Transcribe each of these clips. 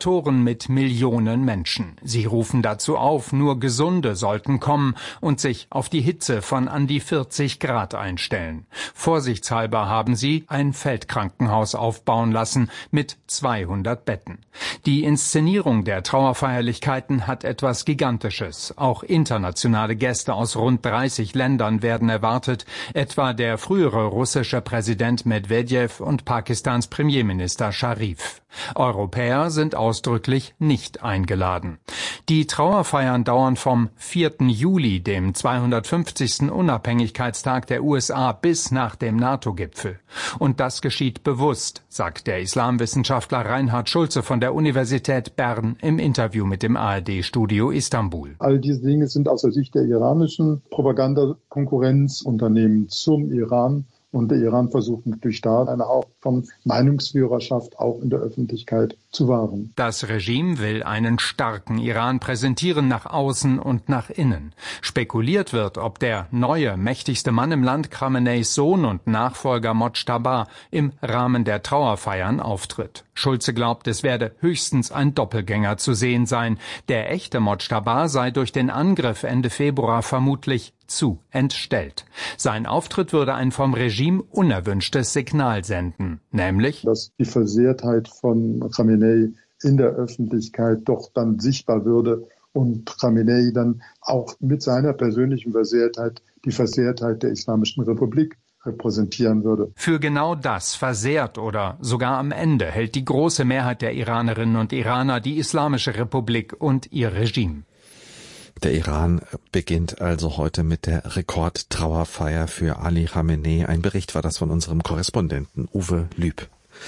Diktatoren mit Millionen Menschen. Sie rufen dazu auf, nur Gesunde sollten kommen und sich auf die Hitze von an die 40 Grad einstellen. Vorsichtshalber haben sie ein Feldkrankenhaus aufbauen lassen mit 200 Betten. Die Inszenierung der Trauerfeierlichkeiten hat etwas Gigantisches. Auch internationale Gäste aus rund 30 Ländern werden erwartet, etwa der frühere russische Präsident Medwedew und Pakistans Premierminister Scharif. Europäer sind ausdrücklich nicht eingeladen. Die Trauerfeiern dauern vom 4. Juli, dem 250. Unabhängigkeitstag der USA, bis nach dem NATO-Gipfel. Und das geschieht bewusst, sagt der Islamwissenschaftler Reinhard Schulze von der Universität Bern im Interview mit dem ARD-Studio Istanbul. All diese Dinge sind aus der Sicht der iranischen Propagandakonkurrenzunternehmen zum Iran. Und der Iran versucht natürlich da eine Art von Meinungsführerschaft auch in der Öffentlichkeit zu wahren. Das Regime will einen starken Iran präsentieren nach außen und nach innen. Spekuliert wird, ob der neue, mächtigste Mann im Land, Khameneis Sohn und Nachfolger Mojtaba, im Rahmen der Trauerfeiern auftritt. Schulze glaubt, es werde höchstens ein Doppelgänger zu sehen sein. Der echte Mojtaba sei durch den Angriff Ende Februar vermutlich zu entstellt. Sein Auftritt würde ein vom Regime unerwünschtes Signal senden, nämlich, dass die Versehrtheit von Khamenei in der Öffentlichkeit doch dann sichtbar würde und Khamenei dann auch mit seiner persönlichen Versehrtheit die Versehrtheit der Islamischen Republik repräsentieren würde. Für genau das, versehrt oder sogar am Ende, hält die große Mehrheit der Iranerinnen und Iraner die Islamische Republik und ihr Regime. Der Iran beginnt also heute mit der Rekordtrauerfeier für Ali Khamenei. Ein Bericht war das von unserem Korrespondenten Uwe Lüb.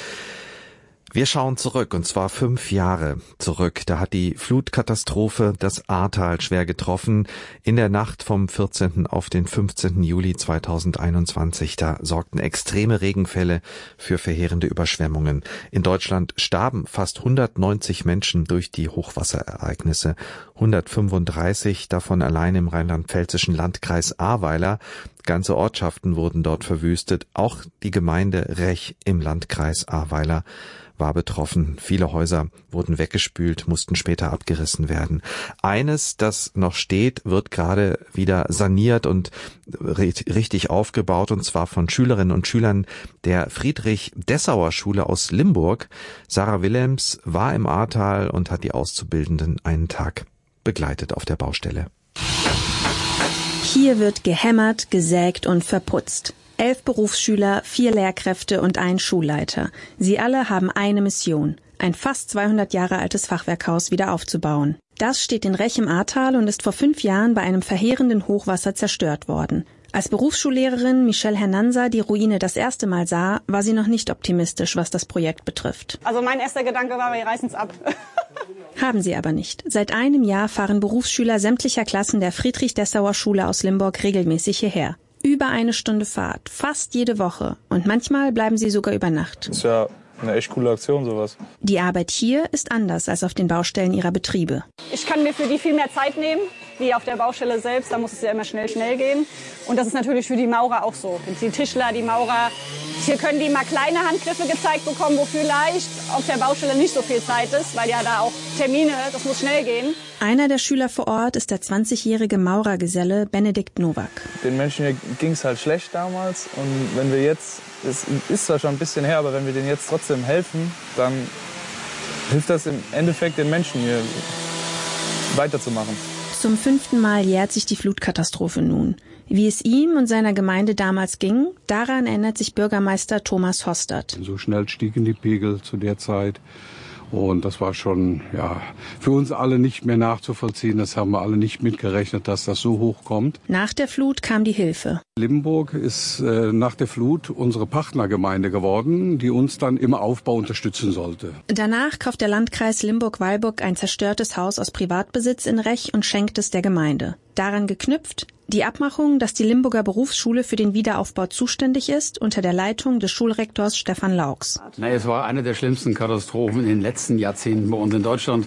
Wir schauen zurück, und zwar 5 Jahre zurück. Da hat die Flutkatastrophe das Ahrtal schwer getroffen. In der Nacht vom 14. auf den 15. Juli 2021. Da sorgten extreme Regenfälle für verheerende Überschwemmungen. In Deutschland starben fast 190 Menschen durch die Hochwasserereignisse. 135 davon allein im rheinland-pfälzischen Landkreis Ahrweiler. Ganze Ortschaften wurden dort verwüstet. Auch die Gemeinde Rech im Landkreis Ahrweiler war betroffen. Viele Häuser wurden weggespült, mussten später abgerissen werden. Eines, das noch steht, wird gerade wieder saniert und richtig aufgebaut, und zwar von Schülerinnen und Schülern der Friedrich-Dessauer-Schule aus Limburg. Sarah Willems war im Ahrtal und hat die Auszubildenden einen Tag begleitet auf der Baustelle. Hier wird gehämmert, gesägt und verputzt. 11 Berufsschüler, 4 Lehrkräfte und ein Schulleiter. Sie alle haben eine Mission: ein fast 200 Jahre altes Fachwerkhaus wieder aufzubauen. Das steht in Rech im Ahrtal und ist vor 5 Jahren bei einem verheerenden Hochwasser zerstört worden. Als Berufsschullehrerin Michelle Hernansa die Ruine das erste Mal sah, war sie noch nicht optimistisch, was das Projekt betrifft. Also mein erster Gedanke war, wir reißen es ab. Haben sie aber nicht. Seit einem Jahr fahren Berufsschüler sämtlicher Klassen der Friedrich-Dessauer-Schule aus Limburg regelmäßig hierher. Über 1 Stunde Fahrt, fast jede Woche. Und manchmal bleiben sie sogar über Nacht. Das ist ja eine echt coole Aktion, sowas. Die Arbeit hier ist anders als auf den Baustellen ihrer Betriebe. Ich kann mir für die viel mehr Zeit nehmen, wie auf der Baustelle selbst. Da muss es ja immer schnell gehen. Und das ist natürlich für die Maurer auch so. Die Tischler, die Maurer, hier können die mal kleine Handgriffe gezeigt bekommen, wo vielleicht auf der Baustelle nicht so viel Zeit ist, weil ja da auch Termine, das muss schnell gehen. Einer der Schüler vor Ort ist der 20-jährige Maurergeselle Benedikt Nowak. Den Menschen hier ging es halt schlecht damals. Und wenn wir jetzt, es ist zwar schon ein bisschen her, aber wenn wir denen jetzt trotzdem helfen, dann hilft das im Endeffekt den Menschen hier weiterzumachen. Zum 5. Mal jährt sich die Flutkatastrophe nun. Wie es ihm und seiner Gemeinde damals ging, daran erinnert sich Bürgermeister Thomas Hostert. So schnell stiegen die Pegel zu der Zeit. Und das war schon für uns alle nicht mehr nachzuvollziehen. Das haben wir alle nicht mitgerechnet, dass das so hoch kommt. Nach der Flut kam die Hilfe. Limburg ist nach der Flut unsere Partnergemeinde geworden, die uns dann im Aufbau unterstützen sollte. Danach kauft der Landkreis Limburg-Weilburg ein zerstörtes Haus aus Privatbesitz in Rech und schenkt es der Gemeinde. Daran geknüpft die Abmachung, dass die Limburger Berufsschule für den Wiederaufbau zuständig ist, unter der Leitung des Schulrektors Stefan Laux. Es war eine der schlimmsten Katastrophen in den letzten Jahrzehnten bei uns in Deutschland.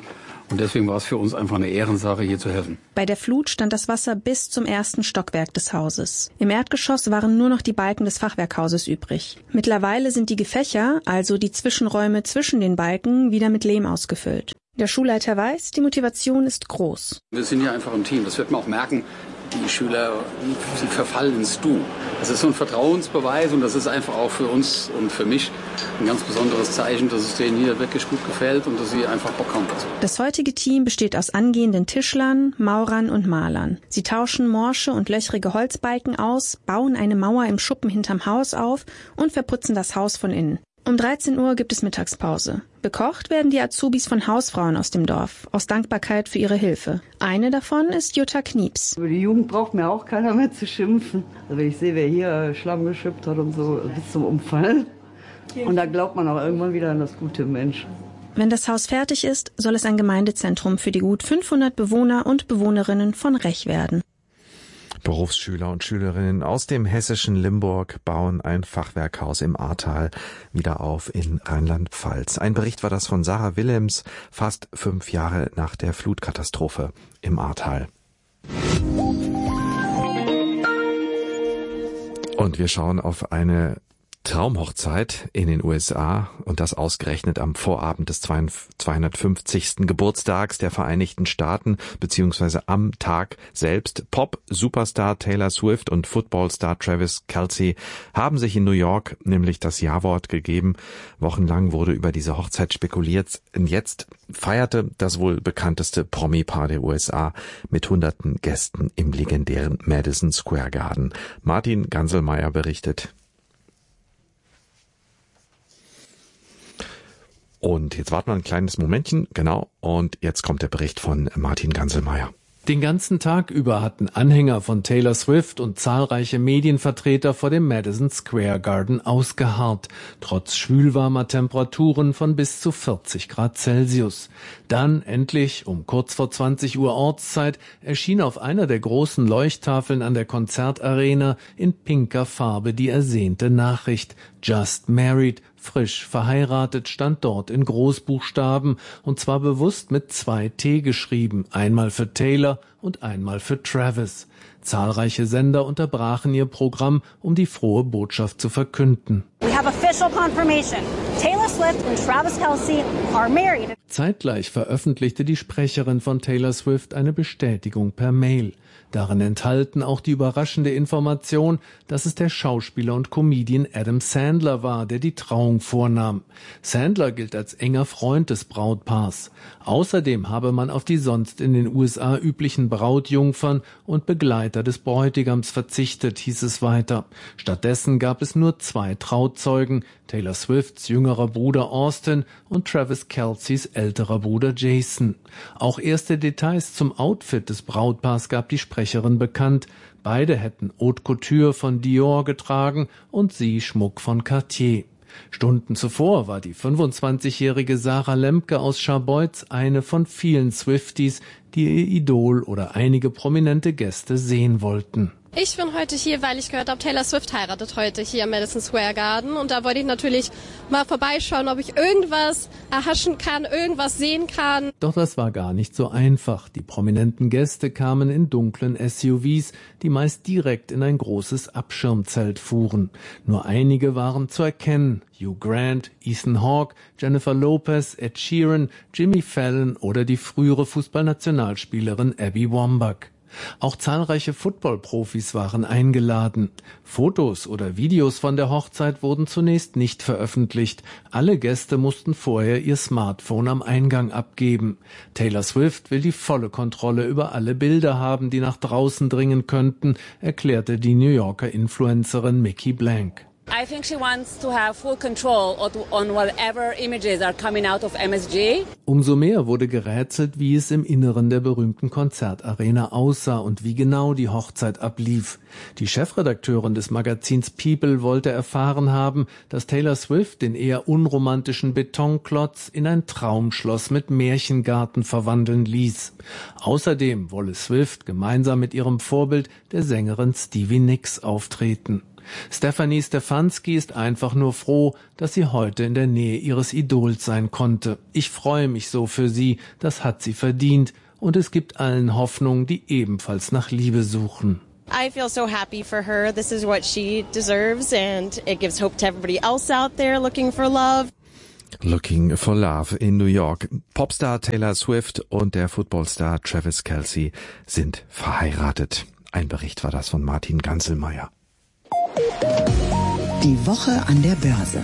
Und deswegen war es für uns einfach eine Ehrensache, hier zu helfen. Bei der Flut stand das Wasser bis zum ersten Stockwerk des Hauses. Im Erdgeschoss waren nur noch die Balken des Fachwerkhauses übrig. Mittlerweile sind die Gefächer, also die Zwischenräume zwischen den Balken, wieder mit Lehm ausgefüllt. Der Schulleiter weiß, die Motivation ist groß. Wir sind ja einfach ein Team, das wird man auch merken. Die Schüler, sie verfallen ins Du. Das ist so ein Vertrauensbeweis und das ist einfach auch für uns und für mich ein ganz besonderes Zeichen, dass es denen hier wirklich gut gefällt und dass sie einfach Bock haben. Das heutige Team besteht aus angehenden Tischlern, Maurern und Malern. Sie tauschen morsche und löchrige Holzbalken aus, bauen eine Mauer im Schuppen hinterm Haus auf und verputzen das Haus von innen. Um 13 Uhr gibt es Mittagspause. Bekocht werden die Azubis von Hausfrauen aus dem Dorf, aus Dankbarkeit für ihre Hilfe. Eine davon ist Jutta Knieps. Über die Jugend braucht mir auch keiner mehr zu schimpfen. Also wenn ich sehe, wer hier Schlamm geschippt hat und so, bis zum Umfallen. Und da glaubt man auch irgendwann wieder an das gute Mensch. Wenn das Haus fertig ist, soll es ein Gemeindezentrum für die gut 500 Bewohner und Bewohnerinnen von Rech werden. Berufsschüler und Schülerinnen aus dem hessischen Limburg bauen ein Fachwerkhaus im Ahrtal wieder auf in Rheinland-Pfalz. Ein Bericht war das von Sarah Willems, fast 5 Jahre nach der Flutkatastrophe im Ahrtal. Und wir schauen auf eine Traumhochzeit in den USA und das ausgerechnet am Vorabend des 250. Geburtstags der Vereinigten Staaten beziehungsweise am Tag selbst. Pop-Superstar Taylor Swift und Footballstar Travis Kelce haben sich in New York nämlich das Ja-Wort gegeben. Wochenlang wurde über diese Hochzeit spekuliert. Und jetzt feierte das wohl bekannteste Promi-Paar der USA mit hunderten Gästen im legendären Madison Square Garden. Martin Ganselmeier berichtet. Und jetzt warten wir ein kleines Momentchen, genau, und jetzt kommt der Bericht von Martin Ganselmeier. Den ganzen Tag über hatten Anhänger von Taylor Swift und zahlreiche Medienvertreter vor dem Madison Square Garden ausgeharrt, trotz schwülwarmer Temperaturen von bis zu 40 Grad Celsius. Dann endlich, um kurz vor 20 Uhr Ortszeit, erschien auf einer der großen Leuchttafeln an der Konzertarena in pinker Farbe die ersehnte Nachricht: Just married, frisch verheiratet, stand dort in Großbuchstaben, und zwar bewusst mit 2 T geschrieben, einmal für Taylor und einmal für Travis. Zahlreiche Sender unterbrachen ihr Programm, um die frohe Botschaft zu verkünden. We have official confirmation. Taylor Swift und Travis Kelce are married. Zeitgleich veröffentlichte die Sprecherin von Taylor Swift eine Bestätigung per Mail. Darin enthalten auch die überraschende Information, dass es der Schauspieler und Comedian Adam Sandler war, der die Trauung vornahm. Sandler gilt als enger Freund des Brautpaars. Außerdem habe man auf die sonst in den USA üblichen Brautjungfern und Begleiter des Bräutigams verzichtet, hieß es weiter. Stattdessen gab es nur 2 Trauzeugen, Taylor Swifts jüngerer Bruder Austin und Travis Kelces älterer Bruder Jason. Auch erste Details zum Outfit des Brautpaars gab die Sprecherin bekannt. Beide hätten Haute Couture von Dior getragen und sie Schmuck von Cartier. Stunden zuvor war die 25-jährige Sarah Lemke aus Scharbeutz eine von vielen Swifties, die ihr Idol oder einige prominente Gäste sehen wollten. Ich bin heute hier, weil ich gehört habe, Taylor Swift heiratet heute hier im Madison Square Garden. Und da wollte ich natürlich mal vorbeischauen, ob ich irgendwas erhaschen kann, irgendwas sehen kann. Doch das war gar nicht so einfach. Die prominenten Gäste kamen in dunklen SUVs, die meist direkt in ein großes Abschirmzelt fuhren. Nur einige waren zu erkennen: Hugh Grant, Ethan Hawke, Jennifer Lopez, Ed Sheeran, Jimmy Fallon oder die frühere Fußballnationalspielerin Abby Wambach. Auch zahlreiche Football-Profis waren eingeladen. Fotos oder Videos von der Hochzeit wurden zunächst nicht veröffentlicht. Alle Gäste mussten vorher ihr Smartphone am Eingang abgeben. Taylor Swift will die volle Kontrolle über alle Bilder haben, die nach draußen dringen könnten, erklärte die New Yorker Influencerin Mickey Blank. I think she wants to have full control on whatever images are coming out of MSG. Umso mehr wurde gerätselt, wie es im Inneren der berühmten Konzertarena aussah und wie genau die Hochzeit ablief. Die Chefredakteurin des Magazins People wollte erfahren haben, dass Taylor Swift den eher unromantischen Betonklotz in ein Traumschloss mit Märchengarten verwandeln ließ. Außerdem wolle Swift gemeinsam mit ihrem Vorbild, der Sängerin Stevie Nicks, auftreten. Stefanie Stefanski ist einfach nur froh, dass sie heute in der Nähe ihres Idols sein konnte. Ich freue mich so für sie, das hat sie verdient. Und es gibt allen Hoffnung, die ebenfalls nach Liebe suchen. I feel so happy for her. This is what she deserves and it gives hope to everybody else out there looking for love. Looking for Love in New York. Popstar Taylor Swift und der Footballstar Travis Kelce sind verheiratet. Ein Bericht war das von Martin Ganselmeier. Die Woche an der Börse.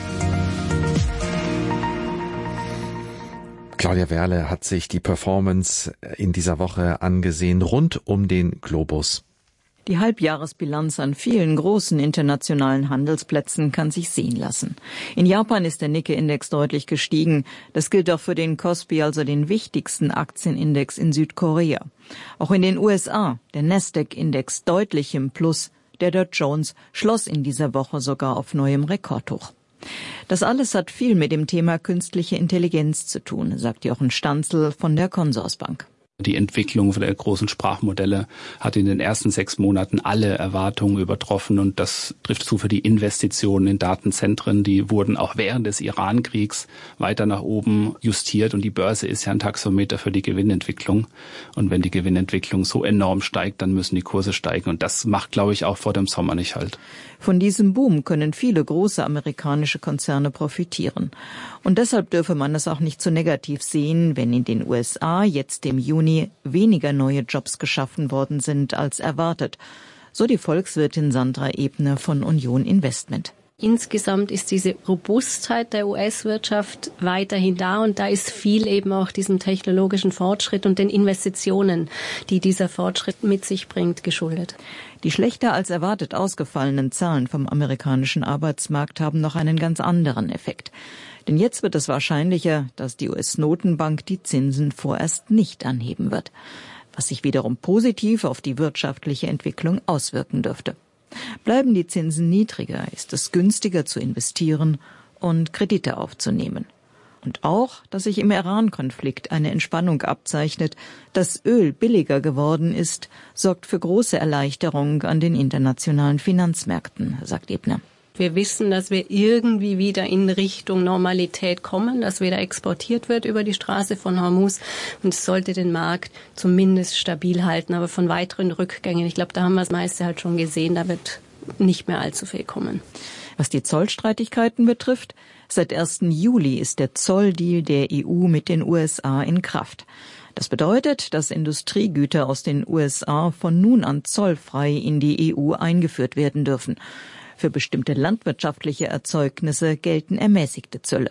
Claudia Werle hat sich die Performance in dieser Woche angesehen rund um den Globus. Die Halbjahresbilanz an vielen großen internationalen Handelsplätzen kann sich sehen lassen. In Japan ist der Nikkei-Index deutlich gestiegen. Das gilt auch für den Kospi, also den wichtigsten Aktienindex in Südkorea. Auch in den USA, der Nasdaq-Index deutlich im Plus. Der Dow Jones schloss in dieser Woche sogar auf neuem Rekordhoch. Das alles hat viel mit dem Thema künstliche Intelligenz zu tun, sagt Jochen Stanzel von der Consorsbank. Die Entwicklung der großen Sprachmodelle hat in den ersten 6 Monaten alle Erwartungen übertroffen und das trifft zu für die Investitionen in Datenzentren. Die wurden auch während des Iran-Kriegs weiter nach oben justiert und die Börse ist ja ein Taxometer für die Gewinnentwicklung. Und wenn die Gewinnentwicklung so enorm steigt, dann müssen die Kurse steigen und das macht, glaube ich, auch vor dem Sommer nicht halt. Von diesem Boom können viele große amerikanische Konzerne profitieren. Und deshalb dürfe man es auch nicht zu negativ sehen, wenn in den USA jetzt im Juni weniger neue Jobs geschaffen worden sind als erwartet. So die Volkswirtin Sandra Ebner von Union Investment. Insgesamt ist diese Robustheit der US-Wirtschaft weiterhin da und da ist viel eben auch diesem technologischen Fortschritt und den Investitionen, die dieser Fortschritt mit sich bringt, geschuldet. Die schlechter als erwartet ausgefallenen Zahlen vom amerikanischen Arbeitsmarkt haben noch einen ganz anderen Effekt. Denn jetzt wird es wahrscheinlicher, dass die US-Notenbank die Zinsen vorerst nicht anheben wird, was sich wiederum positiv auf die wirtschaftliche Entwicklung auswirken dürfte. Bleiben die Zinsen niedriger, ist es günstiger zu investieren und Kredite aufzunehmen. Und auch, dass sich im Iran-Konflikt eine Entspannung abzeichnet, dass Öl billiger geworden ist, sorgt für große Erleichterung an den internationalen Finanzmärkten, sagt Ebner. Wir wissen, dass wir irgendwie wieder in Richtung Normalität kommen, dass wieder exportiert wird über die Straße von Hormuz und es sollte den Markt zumindest stabil halten, aber von weiteren Rückgängen, ich glaube, da haben wir das meiste halt schon gesehen, da wird nicht mehr allzu viel kommen. Was die Zollstreitigkeiten betrifft, seit 1. Juli ist der Zolldeal der EU mit den USA in Kraft. Das bedeutet, dass Industriegüter aus den USA von nun an zollfrei in die EU eingeführt werden dürfen. Für bestimmte landwirtschaftliche Erzeugnisse gelten ermäßigte Zölle.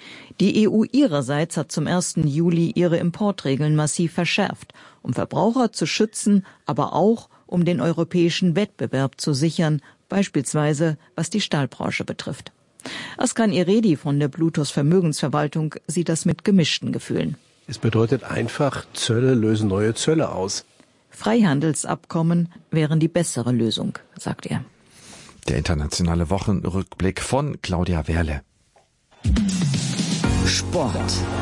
Die EU ihrerseits hat zum 1. Juli ihre Importregeln massiv verschärft, um Verbraucher zu schützen, aber auch um den europäischen Wettbewerb zu sichern, beispielsweise was die Stahlbranche betrifft. Askan Iredi von der Bluetooth Vermögensverwaltung sieht das mit gemischten Gefühlen. Es bedeutet einfach, Zölle lösen neue Zölle aus. Freihandelsabkommen wären die bessere Lösung, sagt er. Der internationale Wochenrückblick von Claudia Werle. Sport.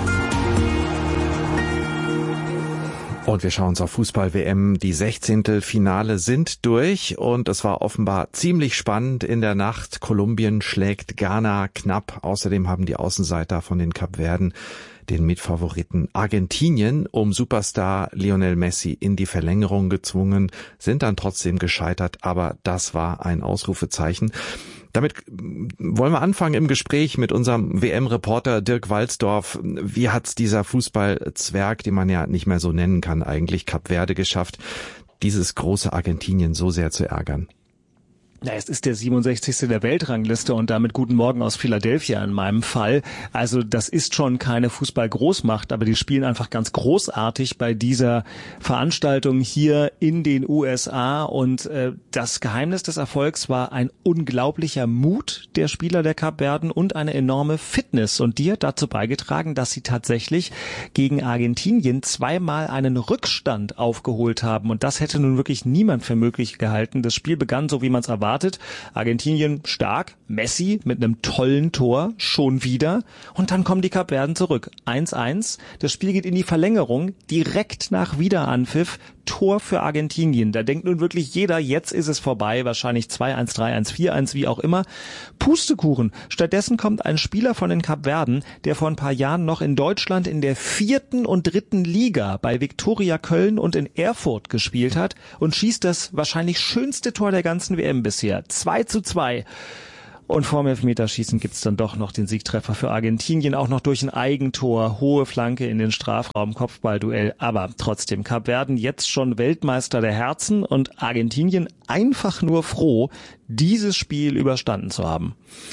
Und wir schauen uns auf Fußball-WM. Die 16. Finale sind durch und es war offenbar ziemlich spannend in der Nacht. Kolumbien schlägt Ghana knapp. Außerdem haben die Außenseiter von den Kapverden den Mitfavoriten Argentinien um Superstar Lionel Messi in die Verlängerung gezwungen, sind dann trotzdem gescheitert, aber das war ein Ausrufezeichen. Damit wollen wir anfangen im Gespräch mit unserem WM-Reporter Dirk Walsdorf. Wie hat's dieser Fußballzwerg, den man ja nicht mehr so nennen kann, eigentlich Kap Verde geschafft, dieses große Argentinien so sehr zu ärgern? Ja, es ist der 67. der Weltrangliste und damit guten Morgen aus Philadelphia in meinem Fall. Also das ist schon keine Fußball-Großmacht, aber die spielen einfach ganz großartig bei dieser Veranstaltung hier in den USA und das Geheimnis des Erfolgs war ein unglaublicher Mut der Spieler der Kapverden und eine enorme Fitness und die hat dazu beigetragen, dass sie tatsächlich gegen Argentinien zweimal einen Rückstand aufgeholt haben und das hätte nun wirklich niemand für möglich gehalten. Das Spiel begann so, wie man es erwartet. Argentinien stark, Messi mit einem tollen Tor, schon wieder. Und dann kommen die Kapverden zurück. 1-1. Das Spiel geht in die Verlängerung. Direkt nach Wiederanpfiff Tor für Argentinien. Da denkt nun wirklich jeder, jetzt ist es vorbei, wahrscheinlich 2-1, 3-1, 4-1, wie auch immer. Pustekuchen. Stattdessen kommt ein Spieler von den Kapverden, der vor ein paar Jahren noch in Deutschland in der 4. und 3. Liga bei Viktoria Köln und in Erfurt gespielt hat und schießt das wahrscheinlich schönste Tor der ganzen WM bisher. 2:2. Und vorm Elfmeterschießen gibt's dann doch noch den Siegtreffer für Argentinien, auch noch durch ein Eigentor, hohe Flanke in den Strafraum, Kopfballduell. Aber trotzdem, Kapverden jetzt schon Weltmeister der Herzen und Argentinien einfach nur froh, dieses Spiel überstanden zu haben.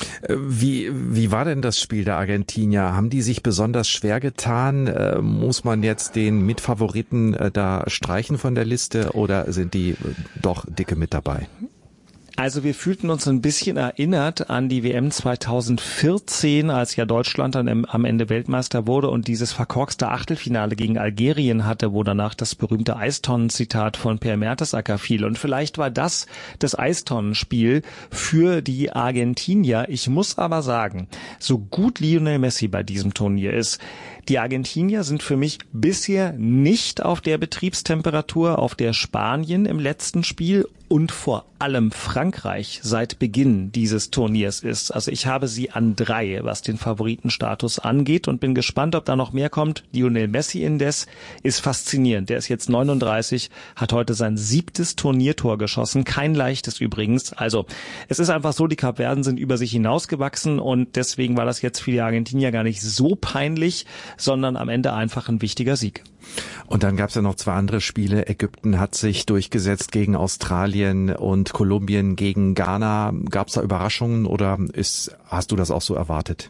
Wie war denn das Spiel der Argentinier? Haben die sich besonders schwer getan? Muss man jetzt den Mitfavoriten da streichen von der Liste oder sind die doch dicke mit dabei? Also wir fühlten uns ein bisschen erinnert an die WM 2014, als ja Deutschland dann am Ende Weltmeister wurde und dieses verkorkste Achtelfinale gegen Algerien hatte, wo danach das berühmte Eistonnen-Zitat von Per Mertesacker fiel. Und vielleicht war das Eistonnenspiel für die Argentinier. Ich muss aber sagen, so gut Lionel Messi bei diesem Turnier ist, die Argentinier sind für mich bisher nicht auf der Betriebstemperatur, auf der Spanien im letzten Spiel und vor allem Frankreich seit Beginn dieses Turniers ist. Also ich habe sie an 3, was den Favoritenstatus angeht und bin gespannt, ob da noch mehr kommt. Lionel Messi indes ist faszinierend. Der ist jetzt 39, hat heute sein 7. Turniertor geschossen. Kein leichtes übrigens. Also es ist einfach so, die Kapverden sind über sich hinausgewachsen und deswegen war das jetzt für die Argentinier gar nicht so peinlich, sondern am Ende einfach ein wichtiger Sieg. Und dann gab es ja noch 2 andere Spiele. Ägypten hat sich durchgesetzt gegen Australien und Kolumbien gegen Ghana. Gab es da Überraschungen oder hast du das auch so erwartet?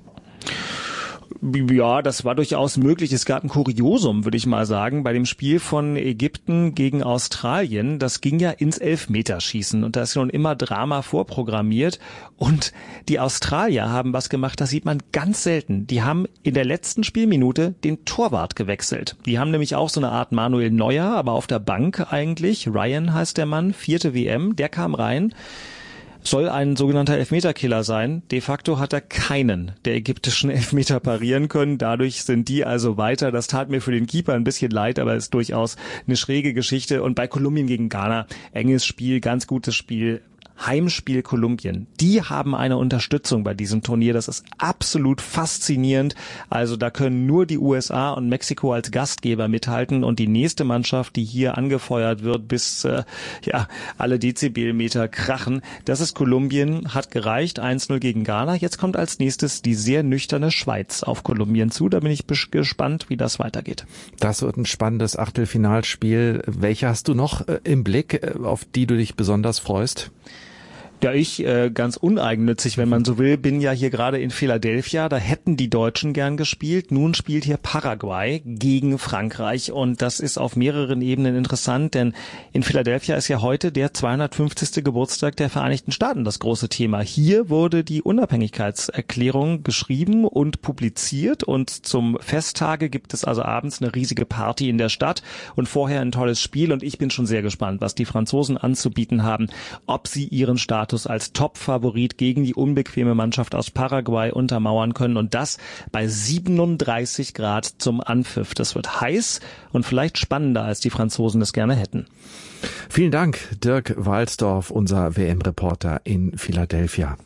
Ja, das war durchaus möglich. Es gab ein Kuriosum, würde ich mal sagen, bei dem Spiel von Ägypten gegen Australien. Das ging ja ins Elfmeterschießen und da ist nun immer Drama vorprogrammiert. Und die Australier haben was gemacht, das sieht man ganz selten. Die haben in der letzten Spielminute den Torwart gewechselt. Die haben nämlich auch so eine Art Manuel Neuer, aber auf der Bank eigentlich. Ryan heißt der Mann, 4. WM, der kam rein. Soll ein sogenannter Elfmeterkiller sein. De facto hat er keinen der ägyptischen Elfmeter parieren können. Dadurch sind die also weiter. Das tat mir für den Keeper ein bisschen leid, aber ist durchaus eine schräge Geschichte. Und bei Kolumbien gegen Ghana, enges Spiel, ganz gutes Spiel. Heimspiel Kolumbien. Die haben eine Unterstützung bei diesem Turnier. Das ist absolut faszinierend. Also da können nur die USA und Mexiko als Gastgeber mithalten und die nächste Mannschaft, die hier angefeuert wird, bis alle Dezibelmeter krachen. Das ist Kolumbien, hat gereicht. 1-0 gegen Ghana. Jetzt kommt als nächstes die sehr nüchterne Schweiz auf Kolumbien zu. Da bin ich gespannt, wie das weitergeht. Das wird ein spannendes Achtelfinalspiel. Welche hast du noch im Blick, auf die du dich besonders freust? Ja, ich ganz uneigennützig, wenn man so will, bin ja hier gerade in Philadelphia. Da hätten die Deutschen gern gespielt. Nun spielt hier Paraguay gegen Frankreich und das ist auf mehreren Ebenen interessant, denn in Philadelphia ist ja heute der 250. Geburtstag der Vereinigten Staaten das große Thema. Hier wurde die Unabhängigkeitserklärung geschrieben und publiziert und zum Festtage gibt es also abends eine riesige Party in der Stadt und vorher ein tolles Spiel und ich bin schon sehr gespannt, was die Franzosen anzubieten haben, ob sie ihren Status als Top-Favorit gegen die unbequeme Mannschaft aus Paraguay untermauern können und das bei 37 Grad zum Anpfiff. Das wird heiß und vielleicht spannender, als die Franzosen es gerne hätten. Vielen Dank, Dirk Walsdorf, unser WM-Reporter in Philadelphia.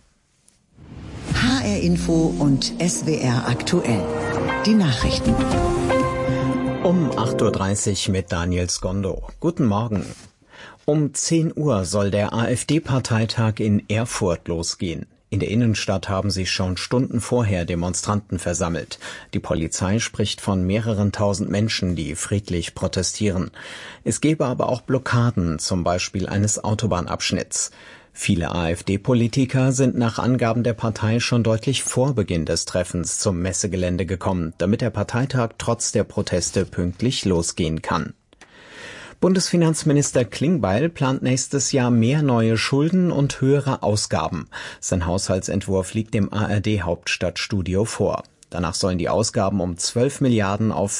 HR Info und SWR aktuell. Die Nachrichten. Um 8.30 Uhr mit Daniel Skondo. Guten Morgen. Um 10 Uhr soll der AfD-Parteitag in Erfurt losgehen. In der Innenstadt haben sich schon Stunden vorher Demonstranten versammelt. Die Polizei spricht von mehreren tausend Menschen, die friedlich protestieren. Es gebe aber auch Blockaden, zum Beispiel eines Autobahnabschnitts. Viele AfD-Politiker sind nach Angaben der Partei schon deutlich vor Beginn des Treffens zum Messegelände gekommen, damit der Parteitag trotz der Proteste pünktlich losgehen kann. Bundesfinanzminister Klingbeil plant nächstes Jahr mehr neue Schulden und höhere Ausgaben. Sein Haushaltsentwurf liegt dem ARD-Hauptstadtstudio vor. Danach sollen die Ausgaben um 12 Milliarden auf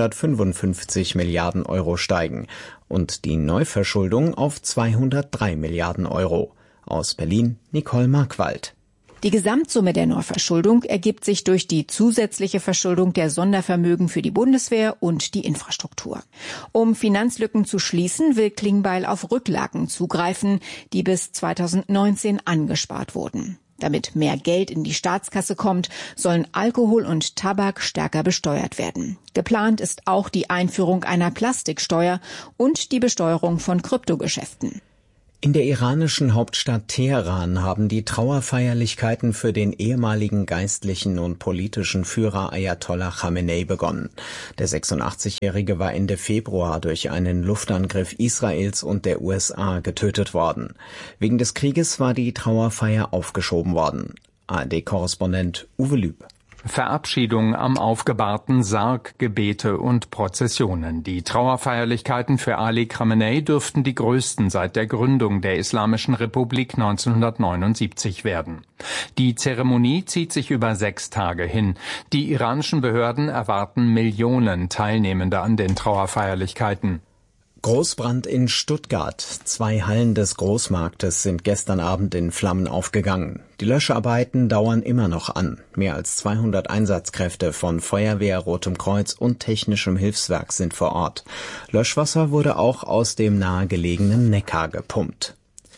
555 Milliarden Euro steigen und die Neuverschuldung auf 203 Milliarden Euro. Aus Berlin Nicole Markwald. Die Gesamtsumme der Neuverschuldung ergibt sich durch die zusätzliche Verschuldung der Sondervermögen für die Bundeswehr und die Infrastruktur. Um Finanzlücken zu schließen, will Klingbeil auf Rücklagen zugreifen, die bis 2019 angespart wurden. Damit mehr Geld in die Staatskasse kommt, sollen Alkohol und Tabak stärker besteuert werden. Geplant ist auch die Einführung einer Plastiksteuer und die Besteuerung von Kryptogeschäften. In der iranischen Hauptstadt Teheran haben die Trauerfeierlichkeiten für den ehemaligen geistlichen und politischen Führer Ayatollah Khamenei begonnen. Der 86-Jährige war Ende Februar durch einen Luftangriff Israels und der USA getötet worden. Wegen des Krieges war die Trauerfeier aufgeschoben worden. ARD-Korrespondent Uwe Lüb. Verabschiedung am aufgebahrten Sarg, Gebete und Prozessionen. Die Trauerfeierlichkeiten für Ali Khamenei dürften die größten seit der Gründung der Islamischen Republik 1979 werden. Die Zeremonie zieht sich über 6 Tage hin. Die iranischen Behörden erwarten Millionen Teilnehmende an den Trauerfeierlichkeiten. Großbrand in Stuttgart. 2 Hallen des Großmarktes sind gestern Abend in Flammen aufgegangen. Die Löscharbeiten dauern immer noch an. Mehr als 200 Einsatzkräfte von Feuerwehr, Rotem Kreuz und Technischem Hilfswerk sind vor Ort. Löschwasser wurde auch aus dem nahegelegenen Neckar gepumpt.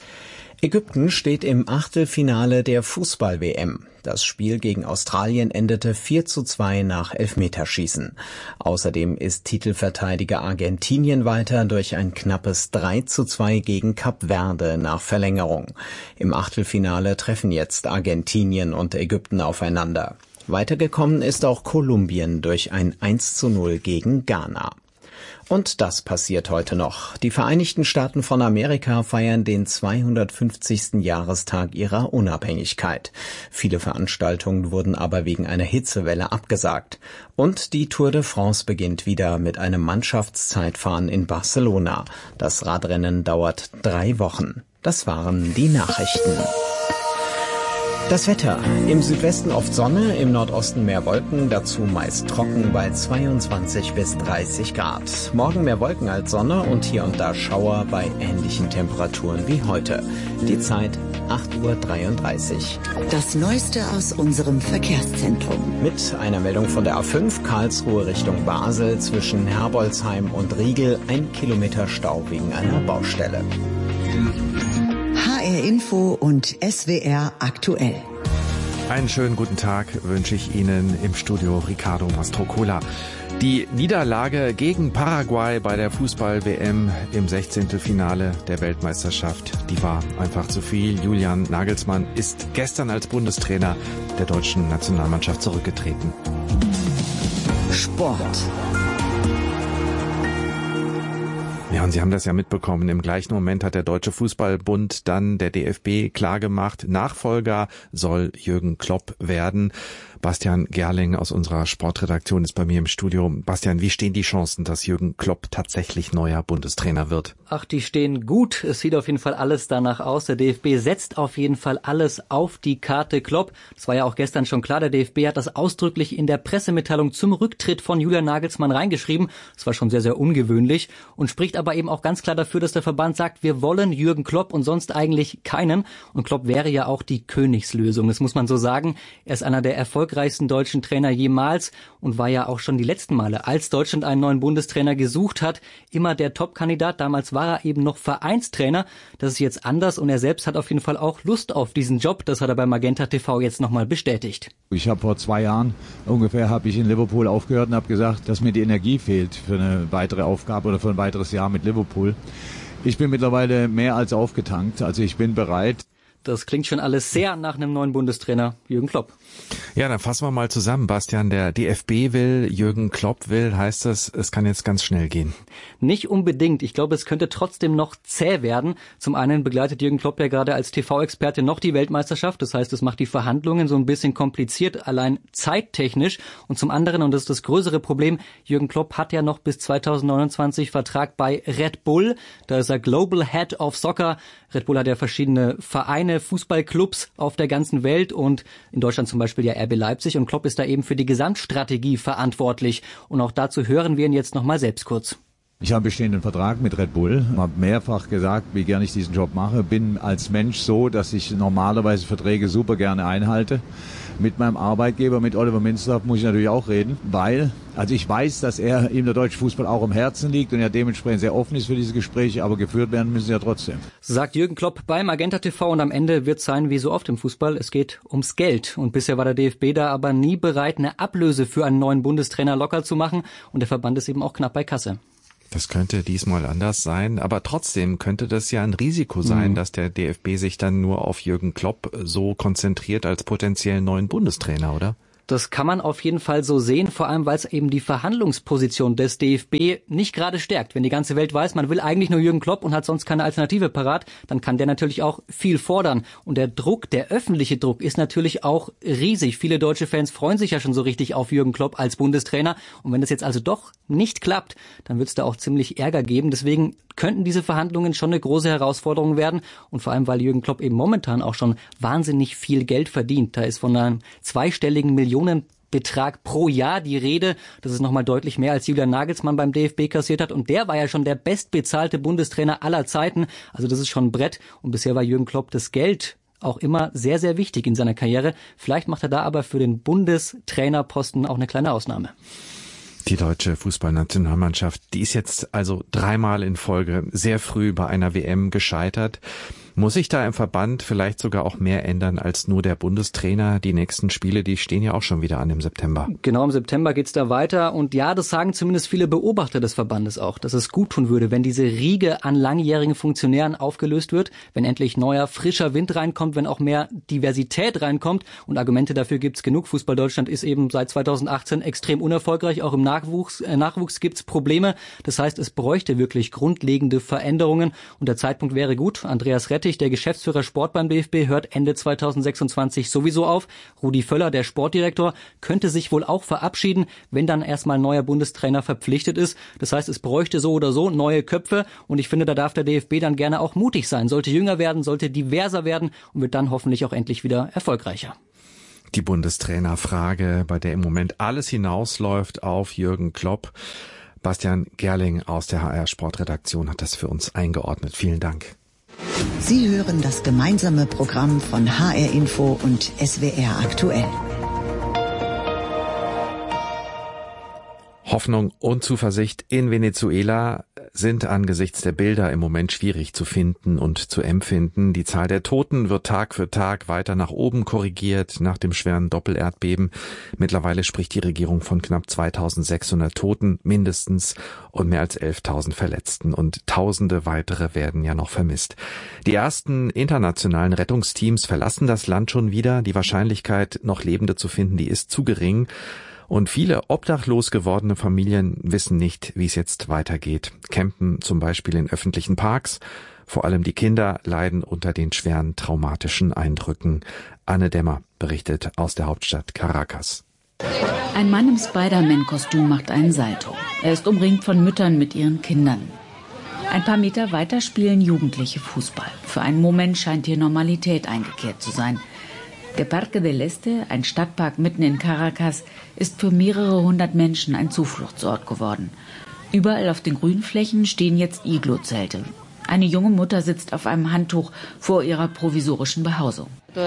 Ägypten steht im Achtelfinale der Fußball-WM. Das Spiel gegen Australien endete 4:2 nach Elfmeterschießen. Außerdem ist Titelverteidiger Argentinien weiter durch ein knappes 3:2 gegen Kap Verde nach Verlängerung. Im Achtelfinale treffen jetzt Argentinien und Ägypten aufeinander. Weitergekommen ist auch Kolumbien durch ein 1:0 gegen Ghana. Und das passiert heute noch. Die Vereinigten Staaten von Amerika feiern den 250. Jahrestag ihrer Unabhängigkeit. Viele Veranstaltungen wurden aber wegen einer Hitzewelle abgesagt. Und die Tour de France beginnt wieder mit einem Mannschaftszeitfahren in Barcelona. Das Radrennen dauert 3 Wochen. Das waren die Nachrichten. Das Wetter. Im Südwesten oft Sonne, im Nordosten mehr Wolken, dazu meist trocken bei 22 bis 30 Grad. Morgen mehr Wolken als Sonne und hier und da Schauer bei ähnlichen Temperaturen wie heute. Die Zeit 8:33 Uhr. Das Neueste aus unserem Verkehrszentrum. Mit einer Meldung von der A5 Karlsruhe Richtung Basel zwischen Herbolzheim und Riegel 1 Kilometer Stau wegen einer Baustelle. HR Info und SWR aktuell. Einen schönen guten Tag wünsche ich Ihnen im Studio Ricardo Mastrocola. Die Niederlage gegen Paraguay bei der Fußball-WM im 16. Finale der Weltmeisterschaft, die war einfach zu viel. Julian Nagelsmann ist gestern als Bundestrainer der deutschen Nationalmannschaft zurückgetreten. Sport. Ja, und Sie haben das ja mitbekommen. Im gleichen Moment hat der Deutsche Fußballbund dann der DFB klargemacht, Nachfolger soll Jürgen Klopp werden. Bastian Gerling aus unserer Sportredaktion ist bei mir im Studio. Bastian, wie stehen die Chancen, dass Jürgen Klopp tatsächlich neuer Bundestrainer wird? Ach, die stehen gut. Es sieht auf jeden Fall alles danach aus. Der DFB setzt auf jeden Fall alles auf die Karte Klopp. Das war ja auch gestern schon klar. Der DFB hat das ausdrücklich in der Pressemitteilung zum Rücktritt von Julian Nagelsmann reingeschrieben. Das war schon sehr, sehr ungewöhnlich und spricht aber eben auch ganz klar dafür, dass der Verband sagt, wir wollen Jürgen Klopp und sonst eigentlich keinen. Und Klopp wäre ja auch die Königslösung. Das muss man so sagen. Er ist einer der erfolgreichsten deutschen Trainer jemals und war ja auch schon die letzten Male, als Deutschland einen neuen Bundestrainer gesucht hat, immer der Top-Kandidat. Damals war er eben noch Vereinstrainer. Das ist jetzt anders und er selbst hat auf jeden Fall auch Lust auf diesen Job. Das hat er bei Magenta TV jetzt nochmal bestätigt. Ich habe vor 2 Jahren ungefähr in Liverpool aufgehört und habe gesagt, dass mir die Energie fehlt für eine weitere Aufgabe oder für ein weiteres Jahr mit Liverpool. Ich bin mittlerweile mehr als aufgetankt, also ich bin bereit. Das klingt schon alles sehr nach einem neuen Bundestrainer, Jürgen Klopp. Ja, dann fassen wir mal zusammen, Bastian. Der DFB will, Jürgen Klopp will, heißt das, es kann jetzt ganz schnell gehen? Nicht unbedingt. Ich glaube, es könnte trotzdem noch zäh werden. Zum einen begleitet Jürgen Klopp ja gerade als TV-Experte noch die Weltmeisterschaft. Das heißt, es macht die Verhandlungen so ein bisschen kompliziert, allein zeittechnisch. Und zum anderen, und das ist das größere Problem, Jürgen Klopp hat ja noch bis 2029 Vertrag bei Red Bull. Da ist er Global Head of Soccer. Red Bull hat ja verschiedene Vereine, Fußballclubs auf der ganzen Welt und in Deutschland zum Beispiel ja RB Leipzig und Klopp ist da eben für die Gesamtstrategie verantwortlich und auch dazu hören wir ihn jetzt nochmal selbst kurz. Ich habe einen bestehenden Vertrag mit Red Bull, habe mehrfach gesagt, wie gerne ich diesen Job mache. Bin als Mensch so, dass ich normalerweise Verträge super gerne einhalte. Mit meinem Arbeitgeber, mit Oliver Minzlaff, muss ich natürlich auch reden, weil, also ich weiß, dass ihm der deutsche Fußball auch am Herzen liegt und er dementsprechend sehr offen ist für diese Gespräche, aber geführt werden müssen sie ja trotzdem. Sagt Jürgen Klopp beim Magenta TV und am Ende wird es sein, wie so oft im Fußball, es geht ums Geld. Und bisher war der DFB da aber nie bereit, eine Ablöse für einen neuen Bundestrainer locker zu machen und der Verband ist eben auch knapp bei Kasse. Das könnte diesmal anders sein, aber trotzdem könnte das ja ein Risiko sein, dass der DFB sich dann nur auf Jürgen Klopp so konzentriert als potenziellen neuen Bundestrainer, oder? Das kann man auf jeden Fall so sehen, vor allem weil es eben die Verhandlungsposition des DFB nicht gerade stärkt. Wenn die ganze Welt weiß, man will eigentlich nur Jürgen Klopp und hat sonst keine Alternative parat, dann kann der natürlich auch viel fordern. Und der Druck, der öffentliche Druck ist natürlich auch riesig. Viele deutsche Fans freuen sich ja schon so richtig auf Jürgen Klopp als Bundestrainer. Und wenn das jetzt also doch nicht klappt, dann wird es da auch ziemlich Ärger geben. Deswegen könnten diese Verhandlungen schon eine große Herausforderung werden. Und vor allem, weil Jürgen Klopp eben momentan auch schon wahnsinnig viel Geld verdient. Da ist von einem zweistelligen Millionenbetrag pro Jahr die Rede. Das ist nochmal deutlich mehr, als Julian Nagelsmann beim DFB kassiert hat. Und der war ja schon der bestbezahlte Bundestrainer aller Zeiten. Also das ist schon ein Brett. Und bisher war Jürgen Klopp das Geld auch immer sehr, sehr wichtig in seiner Karriere. Vielleicht macht er da aber für den Bundestrainerposten auch eine kleine Ausnahme. Die deutsche Fußballnationalmannschaft, die ist jetzt also 3-mal in Folge sehr früh bei einer WM gescheitert. Muss sich da im Verband vielleicht sogar auch mehr ändern als nur der Bundestrainer? Die nächsten Spiele, die stehen ja auch schon wieder an im September. Genau, im September geht's da weiter. Und ja, das sagen zumindest viele Beobachter des Verbandes auch, dass es gut tun würde, wenn diese Riege an langjährigen Funktionären aufgelöst wird, wenn endlich neuer, frischer Wind reinkommt, wenn auch mehr Diversität reinkommt. Und Argumente dafür gibt's genug. Fußball Deutschland ist eben seit 2018 extrem unerfolgreich. Auch im Nachwuchs gibt's Probleme. Das heißt, es bräuchte wirklich grundlegende Veränderungen. Und der Zeitpunkt wäre gut. Andreas Rettich, der Geschäftsführer Sport beim DFB, hört Ende 2026 sowieso auf. Rudi Völler, der Sportdirektor, könnte sich wohl auch verabschieden, wenn dann erstmal ein neuer Bundestrainer verpflichtet ist. Das heißt, es bräuchte so oder so neue Köpfe. Und ich finde, da darf der DFB dann gerne auch mutig sein. Sollte jünger werden, sollte diverser werden und wird dann hoffentlich auch endlich wieder erfolgreicher. Die Bundestrainerfrage, bei der im Moment alles hinausläuft auf Jürgen Klopp. Bastian Gerling aus der HR Sportredaktion hat das für uns eingeordnet. Vielen Dank. Sie hören das gemeinsame Programm von HR Info und SWR Aktuell. Hoffnung und Zuversicht in Venezuela sind angesichts der Bilder im Moment schwierig zu finden und zu empfinden. Die Zahl der Toten wird Tag für Tag weiter nach oben korrigiert nach dem schweren Doppelerdbeben. Mittlerweile spricht die Regierung von knapp 2600 Toten mindestens und mehr als 11.000 Verletzten und Tausende weitere werden ja noch vermisst. Die ersten internationalen Rettungsteams verlassen das Land schon wieder. Die Wahrscheinlichkeit, noch Lebende zu finden, die ist zu gering. Und viele obdachlos gewordene Familien wissen nicht, wie es jetzt weitergeht. Campen zum Beispiel in öffentlichen Parks. Vor allem die Kinder leiden unter den schweren traumatischen Eindrücken. Anne Dämmer berichtet aus der Hauptstadt Caracas. Ein Mann im Spider-Man-Kostüm macht einen Salto. Er ist umringt von Müttern mit ihren Kindern. Ein paar Meter weiter spielen Jugendliche Fußball. Für einen Moment scheint hier Normalität eingekehrt zu sein. Der Parque del Este, ein Stadtpark mitten in Caracas, ist für mehrere hundert Menschen ein Zufluchtsort geworden. Überall auf den Grünflächen stehen jetzt Iglo-Zelte. Eine junge Mutter sitzt auf einem Handtuch vor ihrer provisorischen Behausung.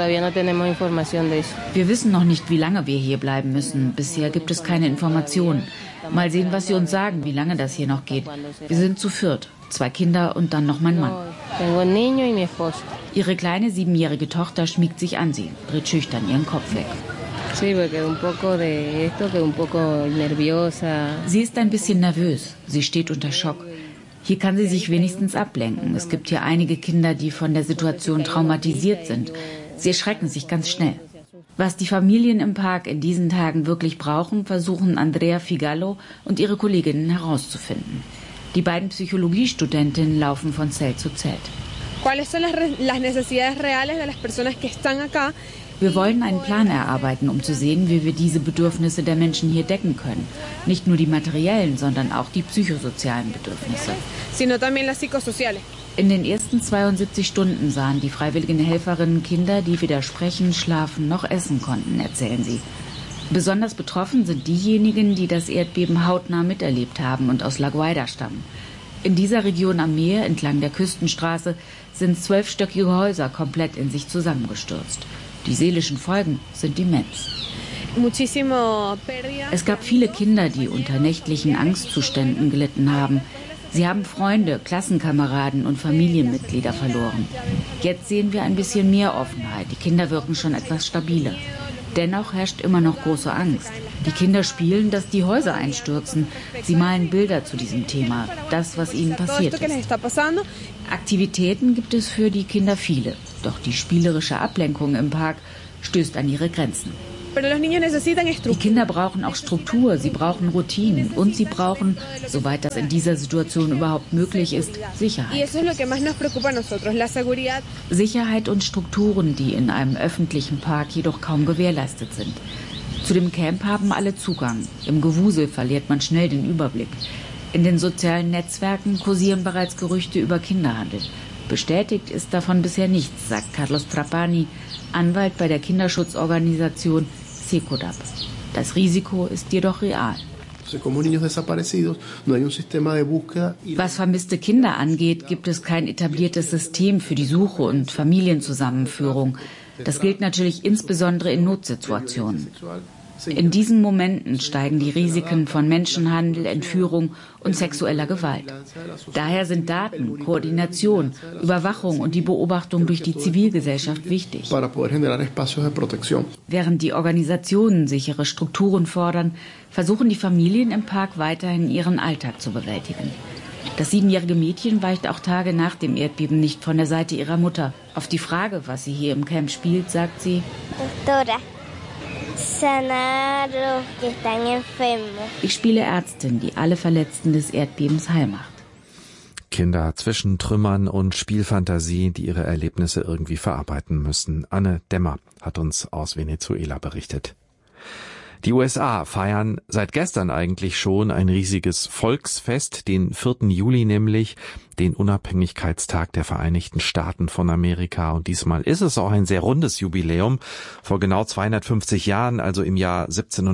Wir wissen noch nicht, wie lange wir hier bleiben müssen. Bisher gibt es keine Informationen. Mal sehen, was sie uns sagen, wie lange das hier noch geht. Wir sind zu viert, 2 Kinder und dann noch mein Mann. Ihre kleine 7-jährige Tochter schmiegt sich an sie, dreht schüchtern ihren Kopf weg. Sie ist ein bisschen nervös. Sie steht unter Schock. Hier kann sie sich wenigstens ablenken. Es gibt hier einige Kinder, die von der Situation traumatisiert sind. Sie erschrecken sich ganz schnell. Was die Familien im Park in diesen Tagen wirklich brauchen, versuchen Andrea Figallo und ihre Kolleginnen herauszufinden. Die beiden Psychologiestudentinnen laufen von Zelt zu Zelt. Wir wollen einen Plan erarbeiten, um zu sehen, wie wir diese Bedürfnisse der Menschen hier decken können. Nicht nur die materiellen, sondern auch die psychosozialen Bedürfnisse. In den ersten 72 Stunden sahen die freiwilligen Helferinnen Kinder, die weder sprechen, schlafen noch essen konnten, erzählen sie. Besonders betroffen sind diejenigen, die das Erdbeben hautnah miterlebt haben und aus La Guaira stammen. In dieser Region am Meer, entlang der Küstenstraße, sind 12-stöckige Häuser komplett in sich zusammengestürzt. Die seelischen Folgen sind immens. Es gab viele Kinder, die unter nächtlichen Angstzuständen gelitten haben. Sie haben Freunde, Klassenkameraden und Familienmitglieder verloren. Jetzt sehen wir ein bisschen mehr Offenheit. Die Kinder wirken schon etwas stabiler. Dennoch herrscht immer noch große Angst. Die Kinder spielen, dass die Häuser einstürzen. Sie malen Bilder zu diesem Thema, das, was ihnen passiert ist. Aktivitäten gibt es für die Kinder viele. Doch die spielerische Ablenkung im Park stößt an ihre Grenzen. Die Kinder brauchen auch Struktur, sie brauchen Routinen und sie brauchen, soweit das in dieser Situation überhaupt möglich ist, Sicherheit. Sicherheit und Strukturen, die in einem öffentlichen Park jedoch kaum gewährleistet sind. Zu dem Camp haben alle Zugang. Im Gewusel verliert man schnell den Überblick. In den sozialen Netzwerken kursieren bereits Gerüchte über Kinderhandel. Bestätigt ist davon bisher nichts, sagt Carlos Trapani, Anwalt bei der Kinderschutzorganisation CECODAP. Das Risiko ist jedoch real. Was vermisste Kinder angeht, gibt es kein etabliertes System für die Suche und Familienzusammenführung. Das gilt natürlich insbesondere in Notsituationen. In diesen Momenten steigen die Risiken von Menschenhandel, Entführung und sexueller Gewalt. Daher sind Daten, Koordination, Überwachung und die Beobachtung durch die Zivilgesellschaft wichtig. Während die Organisationen sichere Strukturen fordern, versuchen die Familien im Park weiterhin ihren Alltag zu bewältigen. Das 7-jährige Mädchen weicht auch Tage nach dem Erdbeben nicht von der Seite ihrer Mutter. Auf die Frage, was sie hier im Camp spielt, sagt sie: Ich spiele Ärztin, die alle Verletzten des Erdbebens heilmacht. Kinder zwischen Trümmern und Spielfantasie, die ihre Erlebnisse irgendwie verarbeiten müssen. Anne Dämmer hat uns aus Venezuela berichtet. Die USA feiern seit gestern eigentlich schon ein riesiges Volksfest, den 4. Juli nämlich, den Unabhängigkeitstag der Vereinigten Staaten von Amerika. Und diesmal ist es auch ein sehr rundes Jubiläum. Vor genau 250 Jahren, also im Jahr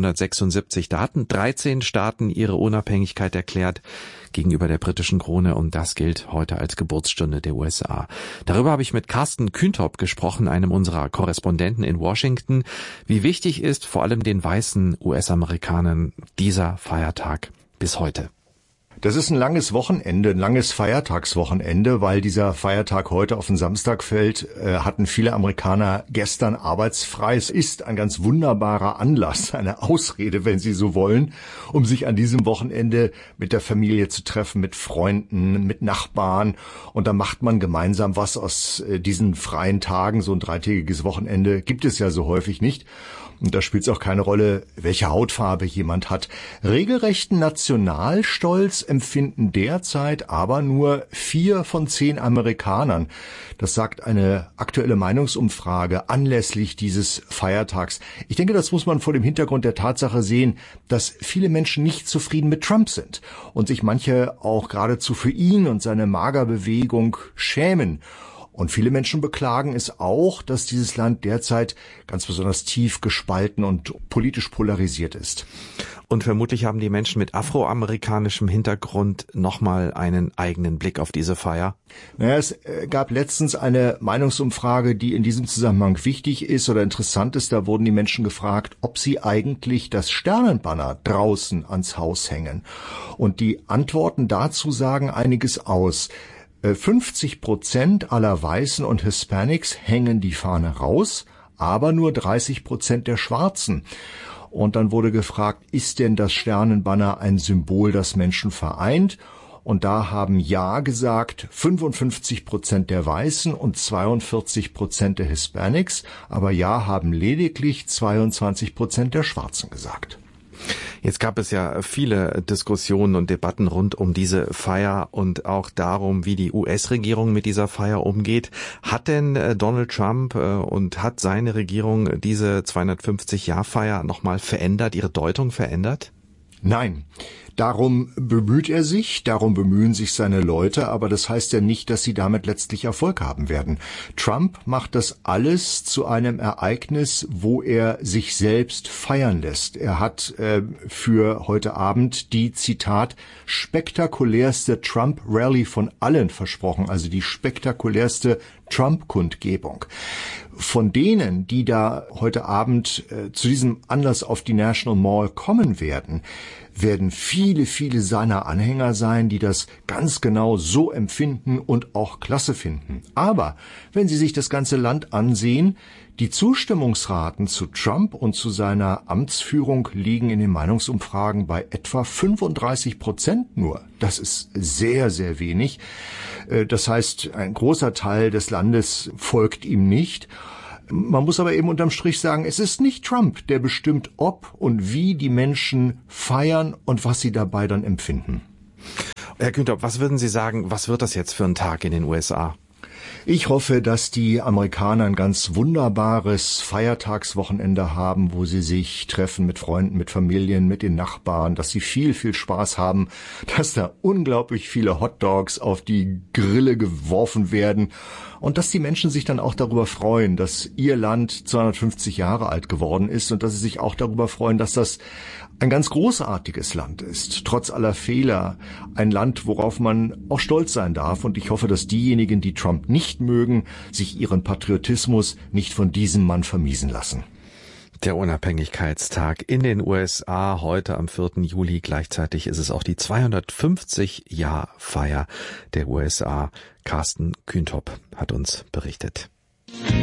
1776, da hatten 13 Staaten ihre Unabhängigkeit erklärt gegenüber der britischen Krone, und das gilt heute als Geburtsstunde der USA. Darüber habe ich mit Carsten Kühntop gesprochen, einem unserer Korrespondenten in Washington. Wie wichtig ist vor allem den weißen US-Amerikanern dieser Feiertag bis heute? Das ist ein langes Wochenende, ein langes Feiertagswochenende, weil dieser Feiertag heute auf den Samstag fällt, hatten viele Amerikaner gestern arbeitsfrei. Es ist ein ganz wunderbarer Anlass, eine Ausrede, wenn Sie so wollen, um sich an diesem Wochenende mit der Familie zu treffen, mit Freunden, mit Nachbarn. Und da macht man gemeinsam was aus diesen freien Tagen. So ein 3-tägiges Wochenende gibt es ja so häufig nicht. Und da spielt es auch keine Rolle, welche Hautfarbe jemand hat. Regelrechten Nationalstolz empfinden derzeit aber nur 4 von 10 Amerikanern. Das sagt eine aktuelle Meinungsumfrage anlässlich dieses Feiertags. Ich denke, das muss man vor dem Hintergrund der Tatsache sehen, dass viele Menschen nicht zufrieden mit Trump sind und sich manche auch geradezu für ihn und seine Magerbewegung schämen. Und viele Menschen beklagen es auch, dass dieses Land derzeit ganz besonders tief gespalten und politisch polarisiert ist. Und vermutlich haben die Menschen mit afroamerikanischem Hintergrund nochmal einen eigenen Blick auf diese Feier. Naja, es gab letztens eine Meinungsumfrage, die in diesem Zusammenhang wichtig ist oder interessant ist. Da wurden die Menschen gefragt, ob sie eigentlich das Sternenbanner draußen ans Haus hängen. Und die Antworten dazu sagen einiges aus. 50% aller Weißen und Hispanics hängen die Fahne raus, aber nur 30% der Schwarzen. Und dann wurde gefragt, ist denn das Sternenbanner ein Symbol, das Menschen vereint? Und da haben Ja gesagt 55% der Weißen und 42% der Hispanics, aber Ja haben lediglich 22% der Schwarzen gesagt. Jetzt gab es ja viele Diskussionen und Debatten rund um diese Feier und auch darum, wie die US-Regierung mit dieser Feier umgeht. Hat denn Donald Trump und hat seine Regierung diese 250-Jahr-Feier nochmal verändert, ihre Deutung verändert? Nein. Darum bemüht er sich, darum bemühen sich seine Leute, aber das heißt ja nicht, dass sie damit letztlich Erfolg haben werden. Trump macht das alles zu einem Ereignis, wo er sich selbst feiern lässt. Er hat für heute Abend die, Zitat, spektakulärste Trump-Rally von allen versprochen, also die spektakulärste Trump-Kundgebung. Von denen, die da heute Abend zu diesem Anlass auf die National Mall kommen werden viele, viele seiner Anhänger sein, die das ganz genau so empfinden und auch klasse finden. Aber wenn Sie sich das ganze Land ansehen, die Zustimmungsraten zu Trump und zu seiner Amtsführung liegen in den Meinungsumfragen bei etwa 35% nur. Das ist sehr, sehr wenig. Das heißt, ein großer Teil des Landes folgt ihm nicht. Man muss aber eben unterm Strich sagen, es ist nicht Trump, der bestimmt, ob und wie die Menschen feiern und was sie dabei dann empfinden. Herr Küntop, was würden Sie sagen, was wird das jetzt für ein Tag in den USA? Ich hoffe, dass die Amerikaner ein ganz wunderbares Feiertagswochenende haben, wo sie sich treffen mit Freunden, mit Familien, mit den Nachbarn, dass sie viel, viel Spaß haben, dass da unglaublich viele Hotdogs auf die Grille geworfen werden und dass die Menschen sich dann auch darüber freuen, dass ihr Land 250 Jahre alt geworden ist und dass sie sich auch darüber freuen, dass das ein ganz großartiges Land ist, trotz aller Fehler, ein Land, worauf man auch stolz sein darf. Und ich hoffe, dass diejenigen, die Trump nicht mögen, sich ihren Patriotismus nicht von diesem Mann vermiesen lassen. Der Unabhängigkeitstag in den USA heute am 4. Juli. Gleichzeitig ist es auch die 250-Jahr-Feier der USA. Carsten Küntop hat uns berichtet.